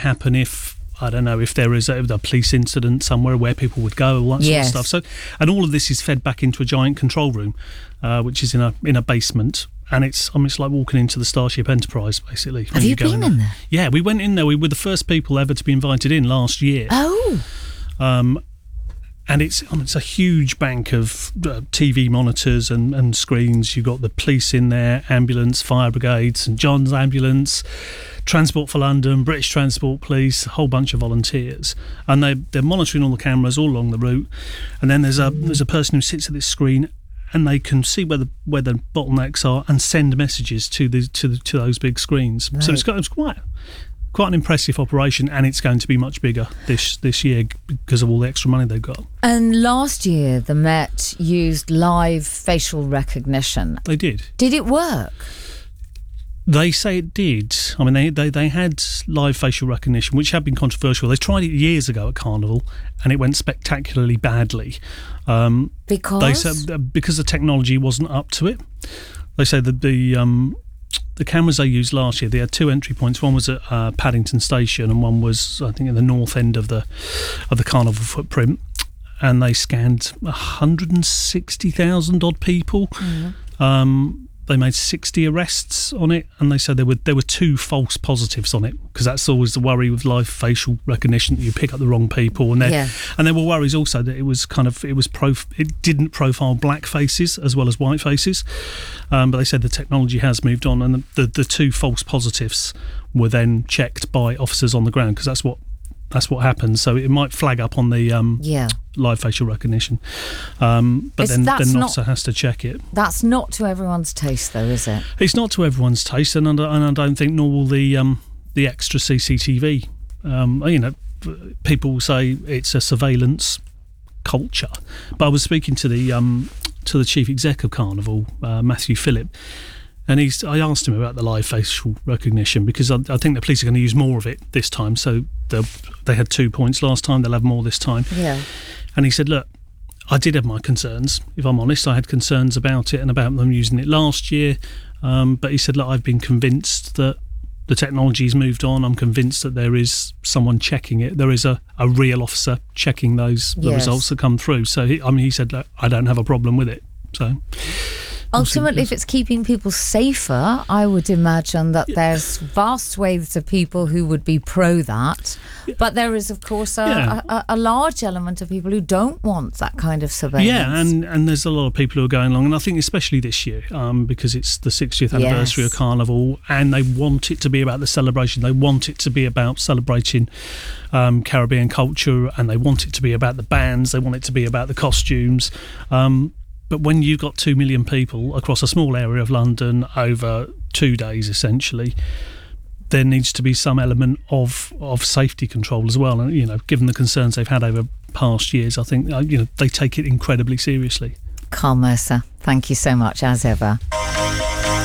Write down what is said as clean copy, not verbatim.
happen if, I don't know, if there is a police incident somewhere where people would go, all that sort of stuff. So, and all of this is fed back into a giant control room, which is in a basement. And it's like walking into the Starship Enterprise, basically. Have you been in there? Yeah, we went in there. We were the first people ever to be invited in last year. Oh. And it's a huge bank of TV monitors and screens. You've got the police in there, ambulance, fire brigade, St John's ambulance, Transport for London, British Transport Police, a whole bunch of volunteers. And they're monitoring all the cameras all along the route. And then there's a person who sits at this screen, and they can see where the bottlenecks are and send messages to those big screens. Right. So it's quite an impressive operation, and it's going to be much bigger this year because of all the extra money they've got. And last year, the Met used live facial recognition. They did. Did it work? They say it did. I mean, they had live facial recognition, which had been controversial. They tried it years ago at Carnival, and it went spectacularly badly. Because? They said because the technology wasn't up to it. They say that the cameras they used last year, they had two entry points. One was at Paddington Station, and one was, I think, at the north end of the Carnival footprint. And they scanned 160,000 odd people. Mm-hmm. They made 60 arrests on it, and they said there were 2 false positives on it, because that's always the worry with live facial recognition, that you pick up the wrong people. And there were worries also that it didn't profile black faces as well as white faces. But they said the technology has moved on, and the 2 false positives were then checked by officers on the ground, because that's what happens. So it might flag up on the live facial recognition, but then NOTSA has to check it. That's not to everyone's taste, though, is it? It's not to everyone's taste, and I don't think nor will the extra CCTV. People will say it's a surveillance culture, but I was speaking to the chief exec of Carnival, Matthew Phillip. And I asked him about the live facial recognition, because I think the police are going to use more of it this time. So they had 2 points last time, they'll have more this time. Yeah. And he said, look, I did have my concerns. If I'm honest, I had concerns about it and about them using it last year. But he said, look, I've been convinced that the technology's moved on. I'm convinced that there is someone checking it. There is a real officer checking the results that come through. So he said, look, I don't have a problem with it. So ultimately, if it's keeping people safer, I would imagine that there's vast swathes of people who would be pro that. But there is, of course, a large element of people who don't want that kind of surveillance. Yeah, and there's a lot of people who are going along, and I think especially this year, because it's the 60th anniversary of Carnival, and they want it to be about the celebration. They want it to be about celebrating Caribbean culture, and they want it to be about the bands. They want it to be about the costumes. But when you've got 2 million people across a small area of London over 2 days, essentially, there needs to be some element of safety control as well. And, given the concerns they've had over past years, I think, they take it incredibly seriously. Carl Mercer, thank you so much, as ever.